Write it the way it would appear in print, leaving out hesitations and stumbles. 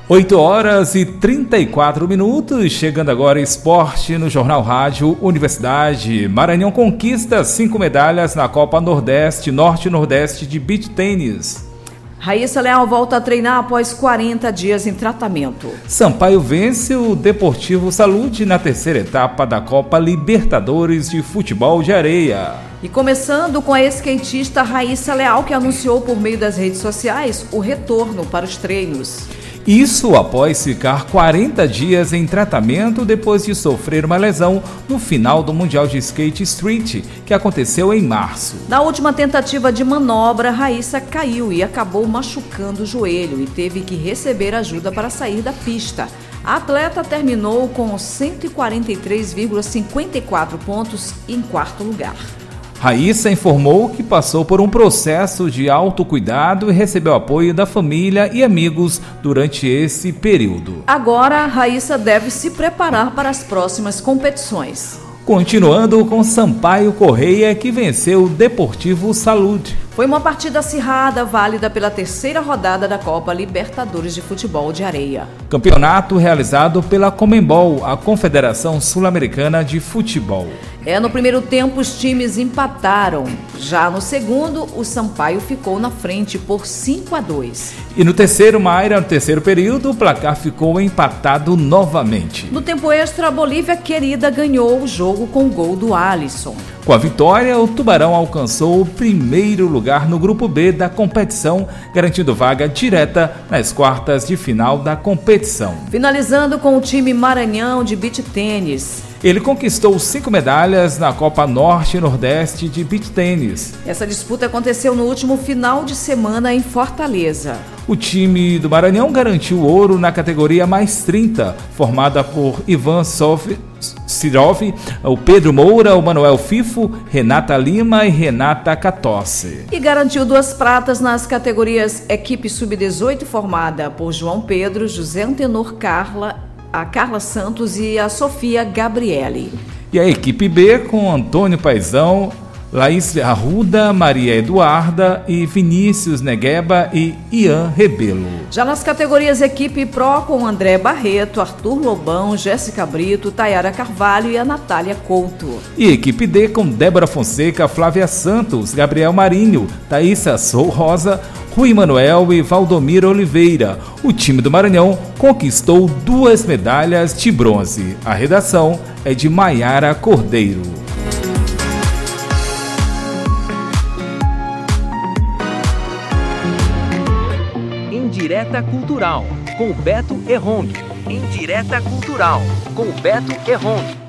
8h34, chegando agora esporte no Jornal Rádio Universidade. Maranhão conquista 5 medalhas na Copa Nordeste, Norte e Nordeste de Beach Tênis. Raíssa Leal volta a treinar após 40 dias em tratamento. Sampaio vence o Deportivo Salute na terceira etapa da Copa Libertadores de Futebol de Areia. E começando com a skatista Raíssa Leal, que anunciou por meio das redes sociais o retorno para os treinos. Isso após ficar 40 dias em tratamento depois de sofrer uma lesão no final do Mundial de Skate Street, que aconteceu em março. Na última tentativa de manobra, Raíssa caiu e acabou machucando o joelho e teve que receber ajuda para sair da pista. A atleta terminou com 143,54 pontos em quarto lugar. Raíssa informou que passou por um processo de autocuidado e recebeu apoio da família e amigos durante esse período. Agora, Raíssa deve se preparar para as próximas competições. Continuando com Sampaio Correia, que venceu o Deportivo Salute. Foi uma partida acirrada, válida pela terceira rodada da Copa Libertadores de Futebol de Areia. Campeonato realizado pela Conmebol, a Confederação Sul-Americana de Futebol. No primeiro tempo os times empataram. Já no segundo, o Sampaio ficou na frente por 5-2. E no terceiro período, o placar ficou empatado novamente. No tempo extra, a Bolívia Querida ganhou o jogo com o gol do Alisson. Com a vitória, o Tubarão alcançou o primeiro lugar no Grupo B da competição, garantindo vaga direta nas quartas de final da competição. Finalizando com o time Maranhão de Beach Tênis. Ele conquistou 5 medalhas na Copa Norte e Nordeste de Beach Tênis. Essa disputa aconteceu no último final de semana em Fortaleza. O time do Maranhão garantiu ouro na categoria mais 30, formada por Ivan Sirov, o Pedro Moura, o Manuel Fifo, Renata Lima e Renata Catossi. E garantiu 2 pratas nas categorias equipe sub-18, formada por João Pedro, José Antenor a Carla Santos e a Sofia Gabriele. E a equipe B com Antônio Paizão, Laís Arruda, Maria Eduarda e Vinícius Negueba e Ian Rebelo. Já nas categorias equipe Pro com André Barreto, Arthur Lobão, Jéssica Brito, Tayara Carvalho e a Natália Couto. E equipe D com Débora Fonseca, Flávia Santos, Gabriel Marinho, Thaísa Sou Rosa, Rui Manuel e Valdomiro Oliveira. O time do Maranhão conquistou 2 medalhas de bronze. A redação é de Maiara Cordeiro. Indireta Cultural, com Beto Errong. Indireta Cultural, com Beto Errong.